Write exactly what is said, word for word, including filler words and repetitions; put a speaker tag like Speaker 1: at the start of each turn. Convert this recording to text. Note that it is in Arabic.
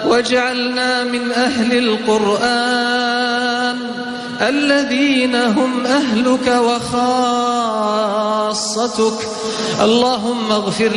Speaker 1: واجعلنا من أهل القرآن الذين هم أهلك وخاصتك. اللهم اغفر